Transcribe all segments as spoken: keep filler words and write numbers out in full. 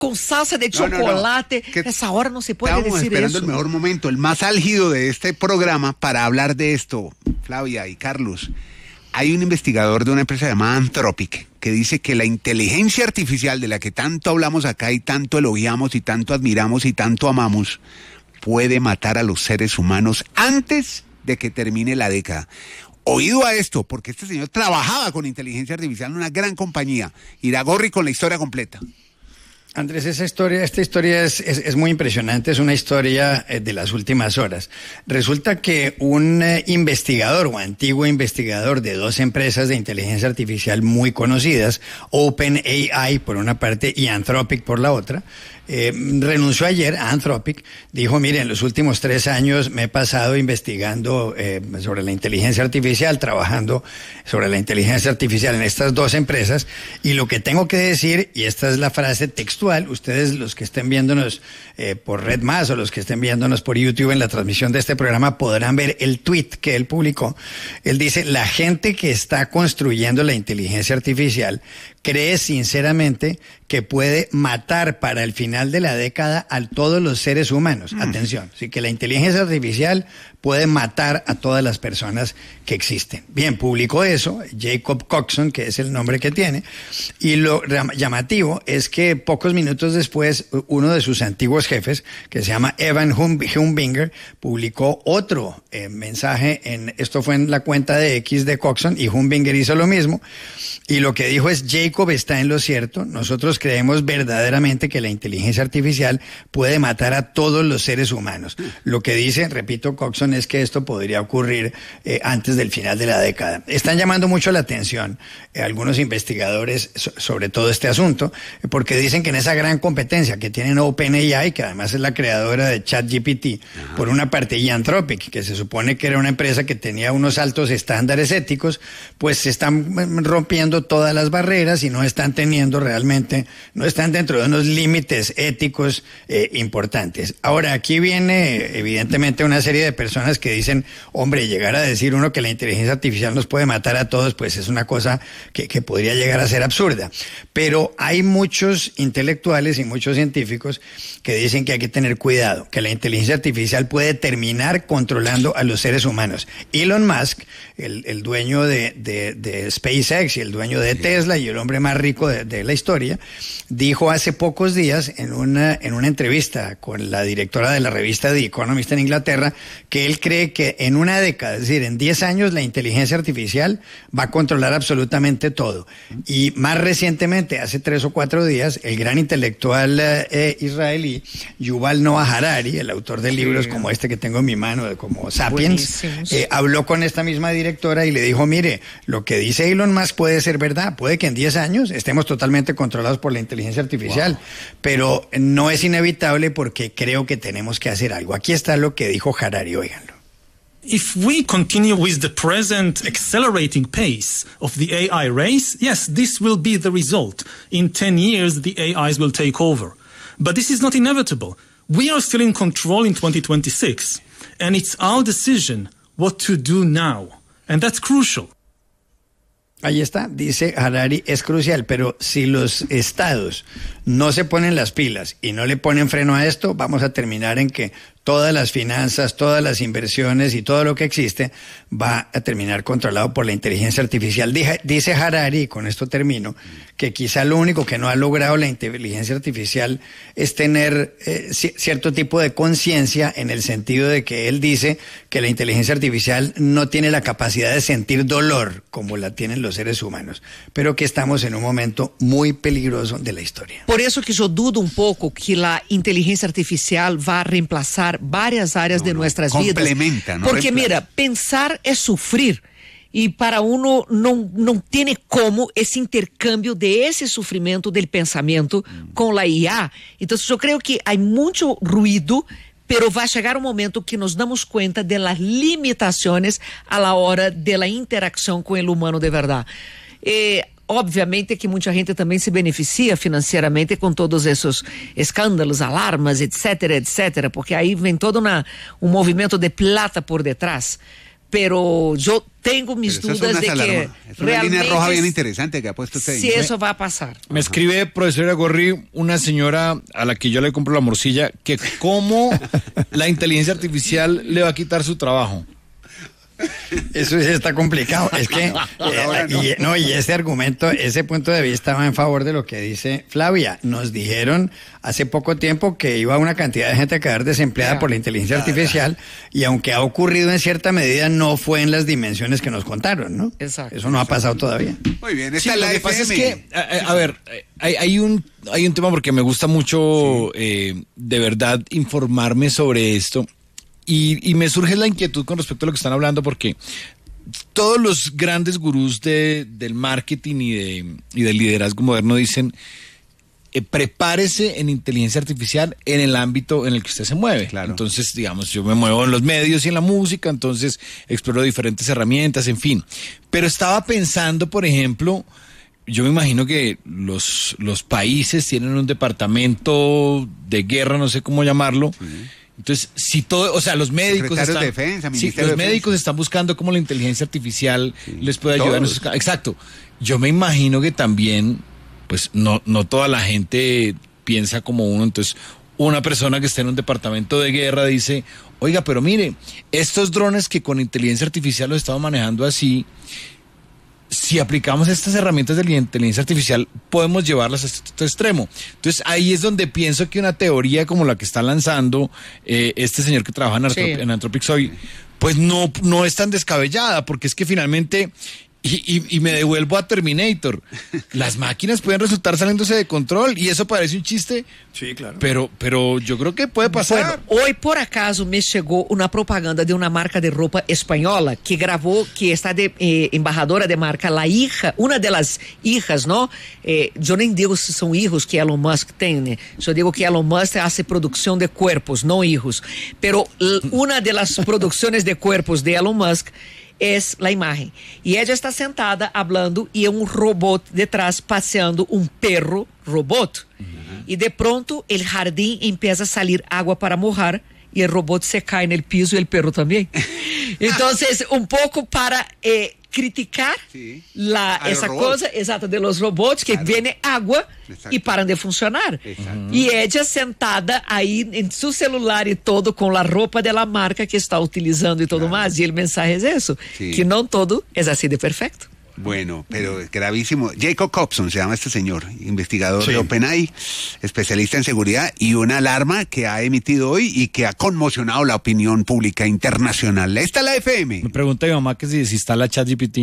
con salsa de No, no, no. chocolate. Que Esa hora no se puede Estábamos decir esperando eso. el mejor momento, el más álgido de este programa para hablar de esto, Flavia y Carlos. Hay un investigador de una empresa llamada Anthropic que dice que la inteligencia artificial de la que tanto hablamos acá y tanto elogiamos y tanto admiramos y tanto amamos, puede matar a los seres humanos antes de que termine la década. Oído a esto, porque este señor trabajaba con inteligencia artificial en una gran compañía. Iragorri con la historia completa. Andrés, esa historia, esta historia es, es, es muy impresionante, es una historia eh, de las últimas horas. Resulta que un eh, investigador o antiguo investigador de dos empresas de inteligencia artificial muy conocidas, OpenAI por una parte y Anthropic por la otra, eh, renunció ayer a Anthropic. Dijo, mire, en los últimos tres años me he pasado investigando eh, sobre la inteligencia artificial, trabajando sobre la inteligencia artificial en estas dos empresas, y lo que tengo que decir, y esta es la frase textual, ustedes los que estén viéndonos eh, por Red Más o los que estén viéndonos por YouTube en la transmisión de este programa podrán ver el tweet que él publicó. Él dice, la gente que está construyendo la inteligencia artificial cree sinceramente que puede matar para el final de la década a todos los seres humanos. Mm. Atención, sí, que la inteligencia artificial puede matar a todas las personas que existen. Bien, publicó eso Jacob Coxon, que es el nombre que tiene, y lo llamativo es que pocos minutos después uno de sus antiguos jefes, que se llama Evan Humbinger, publicó otro eh, mensaje, en esto fue en la cuenta de X de Coxon, y Humbinger hizo lo mismo, y lo que dijo es, Jacob está en lo cierto, nosotros creemos verdaderamente que la inteligencia artificial puede matar a todos los seres humanos. Lo que dice, repito, Coxon, es que esto podría ocurrir eh, antes del final de la década. Están llamando mucho la atención eh, algunos investigadores so, sobre todo este asunto, eh, porque dicen que en esa gran competencia que tienen OpenAI, que además es la creadora de ChatGPT, Ajá. por una parte, y Anthropic, que se supone que era una empresa que tenía unos altos estándares éticos, pues se están rompiendo todas las barreras y no están teniendo realmente, no están dentro de unos límites éticos eh, importantes. Ahora, aquí viene evidentemente una serie de personas que dicen, hombre, llegar a decir uno que la inteligencia artificial nos puede matar a todos, pues es una cosa que, que podría llegar a ser absurda. Pero hay muchos intelectuales y muchos científicos que dicen que hay que tener cuidado, que la inteligencia artificial puede terminar controlando a los seres humanos. Elon Musk, el, el dueño de, de, de SpaceX y el dueño de Tesla y el hombre más rico de, de la historia, dijo hace pocos días en una, en una entrevista con la directora de la revista The Economist en Inglaterra, que él cree que en una década, es decir, en diez años, la inteligencia artificial va a controlar absolutamente todo. Y más recientemente, hace tres o cuatro días, el gran intelectual eh, israelí, Yuval Noah Harari, el autor de libros sí. como este que tengo en mi mano, como Sapiens, eh, habló con esta misma directora y le dijo, mire, lo que dice Elon Musk puede ser verdad, puede que en diez años estemos totalmente controlados por la inteligencia artificial, wow. pero no es inevitable porque creo que tenemos que hacer algo. Aquí está lo que dijo Harari, óiganlo. If we continue with the present accelerating pace of the A I race, yes, this will be the result. In ten years, the A Is will take over. But this is not inevitable. We are still in control in twenty twenty-six, and it's our decision what to do now. And that's crucial. Ahí está, dice Harari, es crucial, pero si los estados no se ponen las pilas y no le ponen freno a esto, vamos a terminar en que todas las finanzas, todas las inversiones y todo lo que existe va a terminar controlado por la inteligencia artificial. Dice Harari, y con esto termino, que quizá lo único que no ha logrado la inteligencia artificial es tener eh, cierto tipo de conciencia, en el sentido de que él dice que la inteligencia artificial no tiene la capacidad de sentir dolor como la tienen los seres humanos, pero que estamos en un momento muy peligroso de la historia. Por eso que yo dudo un poco que la inteligencia artificial va a reemplazar varias áreas no, de nuestras no, vidas. Complementa, no Porque reemplaza. Mira, pensar es sufrir. E para uno não, não tem como esse intercâmbio de esse sofrimento del pensamento mm. com a I A. Então, eu creio que há muito ruído, pero vai chegar um momento que nos damos conta de las limitações a la hora de la interação com o humano de verdade. E, obviamente que muita gente também se beneficia financeiramente com todos esses escândalos, alarmas, etc, etc, porque aí vem todo uma, um movimento de plata por detrás. pero yo tengo mis Pero dudas de alarma. que Es una realmente línea roja bien interesante que ha puesto usted. si eso va a pasar. Me escribe, profesora Gorri, una señora a la que yo le compro la morcilla, que cómo la inteligencia artificial le va a quitar su trabajo. Eso sí está complicado. Es que, eh, no. y, no, y ese argumento, ese punto de vista va en favor de lo que dice Flavia. Nos dijeron hace poco tiempo que iba una cantidad de gente a quedar desempleada por la inteligencia artificial, y aunque ha ocurrido en cierta medida, no fue en las dimensiones que nos contaron, ¿no? Exacto. Eso no ha pasado todavía. Muy bien, Sí, esta es lo la que pasa es F M. que, a, a ver, hay, hay un hay un tema porque me gusta mucho eh, de verdad informarme sobre esto. Y, y me surge la inquietud con respecto a lo que están hablando, porque todos los grandes gurús de, del marketing y, de, y del liderazgo moderno dicen, eh, prepárese en inteligencia artificial en el ámbito en el que usted se mueve. Claro. Entonces, digamos, yo me muevo en los medios y en la música, entonces exploro diferentes herramientas, en fin. Pero estaba pensando, por ejemplo, yo me imagino que los, los países tienen un departamento de guerra, no sé cómo llamarlo. Sí. Entonces, si todo, o sea, los médicos están, de defensa, sí, los de médicos defensa. están buscando cómo la inteligencia artificial sí. les puede ayudar. En esos, exacto. Yo me imagino que también, pues, no, no toda la gente piensa como uno. Entonces, una persona que está en un departamento de guerra dice, oiga, pero mire, estos drones que con inteligencia artificial los estamos manejando así, si aplicamos estas herramientas de la inteligencia artificial, podemos llevarlas a este extremo. Entonces, ahí es donde pienso que una teoría como la que está lanzando eh, este señor que trabaja en, Antrop sí. en Anthropic Soy, pues no, no es tan descabellada, porque es que finalmente, y, y, y me devuelvo a Terminator, las máquinas pueden resultar saliéndose de control, y eso parece un chiste. Sí, claro. Pero, pero yo creo que puede pasar. Bueno, hoy por acaso me chegou uma propaganda de uma marca de roupa espanhola que gravou, que está de eh, embajadora de marca, la hija, uma delas hijas, não? Eh, eu nem digo se são hijos que Elon Musk tem, né? Eu digo que Elon Musk hace produção de cuerpos, não hijos. Pero uma das produções de cuerpos de Elon Musk es la imagen. Y ella está sentada hablando y un robot detrás paseando un perro robot. Uh-huh. Y de pronto el jardín empieza a salir agua para mojar y el robot se cae en el piso y el perro también. Entonces, un poco para eh, criticar sí. la, esa cosa exacta de los robots, que claro. viene agua exacto. y paran de funcionar. Exacto. Y ella sentada ahí en su celular y todo con la ropa de la marca que está utilizando y todo claro. más. Y el mensaje es eso, sí. que no todo es así de perfecto. Bueno, pero gravísimo. Jacob Hobson se llama este señor, investigador sí. de OpenAI, especialista en seguridad, y una alarma que ha emitido hoy y que ha conmocionado la opinión pública internacional. Esta es la F M. Me pregunta mi mamá que si desinstala ChatGPT.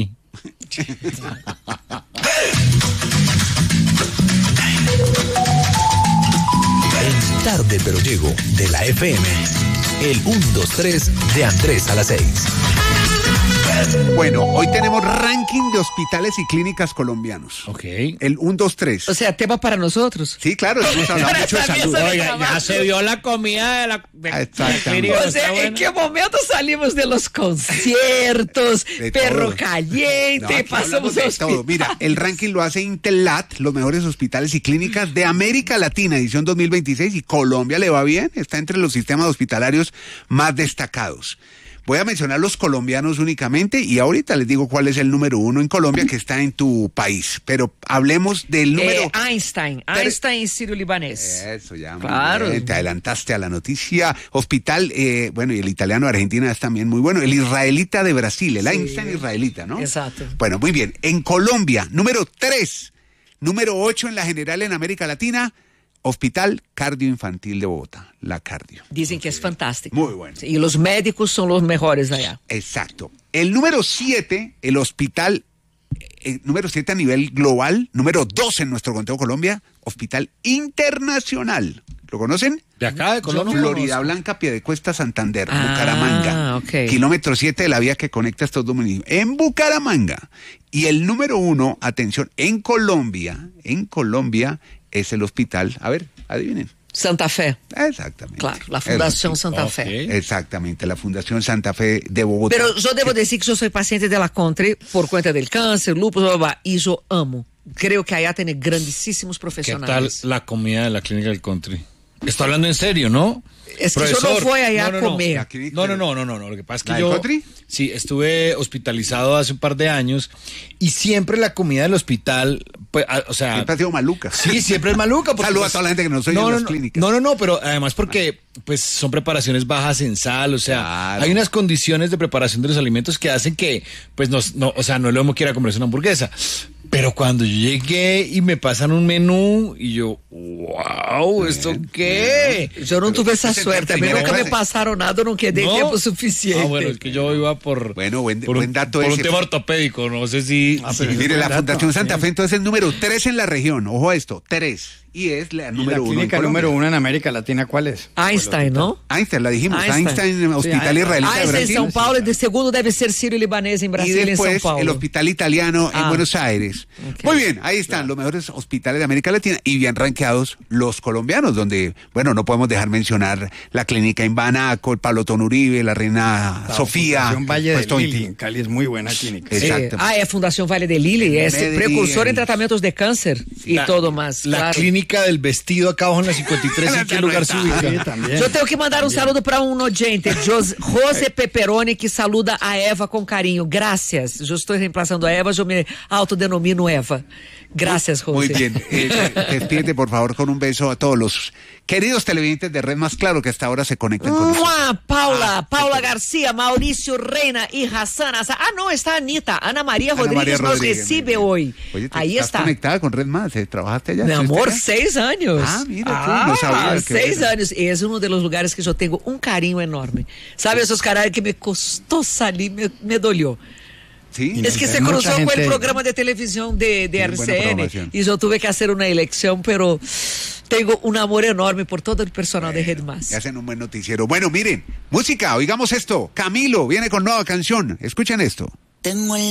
En Tarde Pero Llego, de la F M, el uno dos tres de Andrés a las seis. Bueno, hoy tenemos ranking de hospitales y clínicas colombianos. Ok. El uno, dos, tres. O sea, tema para nosotros. Sí, claro, hemos hablado mucho de salud. Oiga, ya se vio la comida de la... De, Exactamente. O sea, ¿en qué momento salimos de los conciertos, de perro todo. Caliente, no, pasamos de todo? Mira, el ranking lo hace Intellat, los mejores hospitales y clínicas de América Latina, edición dos mil veintiséis, y Colombia le va bien, está entre los sistemas hospitalarios más destacados. Voy a mencionar los colombianos únicamente y ahorita les digo cuál es el número uno en Colombia que está en tu país. Pero hablemos del número... Eh, Einstein, Pero... Einstein Sirio-Libanés. Eso ya, claro. Bien, te adelantaste a la noticia. Hospital, eh, bueno, y el italiano de Argentina es también muy bueno. El israelita de Brasil, el sí. Einstein israelita, ¿no? Exacto. Bueno, muy bien. En Colombia, número tres, número ocho en la general en América Latina, Hospital Cardioinfantil de Bogotá, la Cardio. Dicen que es fantástico. Muy bueno. Y los médicos son los mejores allá. Exacto. El número siete, el hospital, el número siete a nivel global, número dos en nuestro conteo Colombia, Hospital Internacional. ¿Lo conocen? De acá, de Colombia. Florida Blanca, Piedecuesta, Santander, ah, Bucaramanga. Okay. Kilómetro siete de la vía que conecta estos dos municipios. En Bucaramanga. Y el número uno, atención, en Colombia, en Colombia, es el hospital, a ver, adivinen. Santa Fe. Exactamente. Claro, la Fundación Santa okay. Fe. Exactamente, la Fundación Santa Fe de Bogotá. Pero yo debo decir que yo soy paciente de la Country por cuenta del cáncer, lupus, bla, bla, bla, y yo amo. Creo que allá tiene grandísimos profesionales. ¿Qué tal la comida de la clínica del Country? Estoy hablando en serio, ¿no? Es que yo no fui allá no, no, a no. comer. No, no, no, no, no, no. Lo que pasa es que ¿La de yo Cotri? sí estuve hospitalizado hace un par de años y siempre la comida del hospital, pues, a- o sea, Siempre ha sido maluca. sí, siempre es maluca. porque, Saluda pues, a toda la gente que nos oye no, en no, las no, clínicas. No, no, no, pero además porque pues son preparaciones bajas en sal, o sea, Claro. hay unas condiciones de preparación de los alimentos que hacen que, pues, nos, no, o sea, no es lo mismo que ir a comerse una hamburguesa. Pero cuando yo llegué y me pasan un menú y yo, wow, ¿esto qué? Yo no tuve esa Ese suerte. A mí primero, nunca me ese- pasaron nada, no quedé ¿No? tiempo suficiente. Ah, bueno, es que yo iba por, Bueno, buen- por, un, buen dato por un ese. tema ortopédico, no sé si... Ah, si- pero- Mire, la Buen dato, Fundación Santa bien. Fe entonces es número tres en la región. Ojo a esto, tres. Y es la ¿Y la número uno en clínica Colombia. número uno en América Latina cuál es? Einstein, ¿no? Einstein, la dijimos. Einstein. Einstein, Hospital Einstein. Israelita de Einstein en Brasil. São Paulo y de segundo debe ser Sírio Libanés en Y Brasil y en después São Paulo. el Hospital Italiano en Ah. Buenos Aires. Ok. Muy bien, ahí están los mejores hospitales de América Latina y bien rankeados los colombianos, donde, bueno, no podemos dejar mencionar la clínica en Banaco, el Pablo Tonuribe, la Reina La Sofía. Fundación Valle puesto de Lili, veinte. en Cali es muy buena clínica. Es- Eh, Exacto. ah, é a Fundação Vale de Lili, é Medellín. precursor em tratamentos de câncer e la- todo mais. La claro. clínica del vestido acá abajo en la cincuenta y tres, ¿en qué Ya lugar no se está. ubica? Sí, también. Eu tenho que mandar um saludo para um oyente, Jos- José Pepperoni, que saluda a Eva com carinho. Graças. Eu estou reemplazando a Eva, eu me autodenomino Eva. Gracias, José. Muy bien. Eh, despídete, por favor, con un beso a todos los queridos televidentes de Red Más Claro que hasta ahora se conectan con nosotros. Mua, Paula, Ah, Paula perfecto. Garcia, Mauricio Reina y Hassan. Asa- Ah, no, está Anita. Ana María Ana Rodríguez María nos Rodríguez, recibe muy bien. hoy. Oye, te Ahí estás está. conectada con Red Más, ¿eh? ¿Trabajaste allá? Mi ¿Estuviste amor, allá? seis anos. Ah, mira tú, no sabía, qué seis bueno. anos. E esse é um dos lugares que eu tenho um carinho enorme. Sabe, esos caras que me custou salir, me, me dolió. Sí. Y Es que Hay se mucha cruzó con gente- el programa de televisión de, de Tiene buena R C N programación. y yo tuve que hacer una elección, pero tengo un amor enorme por todo el personal de Red Más. Y hacen un buen noticiero. Bueno, miren, música, oigamos esto. Camilo viene con nueva canción. Escuchen esto. Tengo el